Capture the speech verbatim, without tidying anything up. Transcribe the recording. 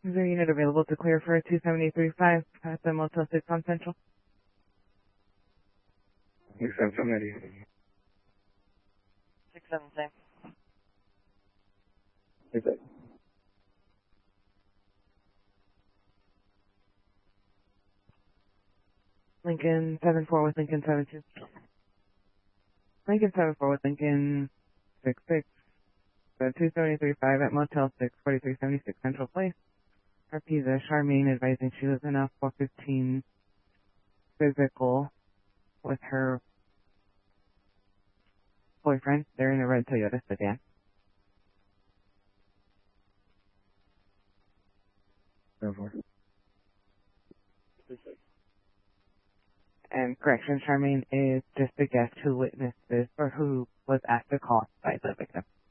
Is there a unit available to clear for two seventy-three five at the Motel six on Central? six seven seven eight. six seven same. Is it? Lincoln seven four with Lincoln seven two. Lincoln seven four with Lincoln six six. The two seventy-three five at Motel six, forty-three seventy-six Central Place. Arpeza, Charmaine advising she was in a four fifteen physical with her boyfriend. They're in a red Toyota sedan. seven four. And correction, Charmaine is just a guest who witnessed this or who was asked to call by the victim.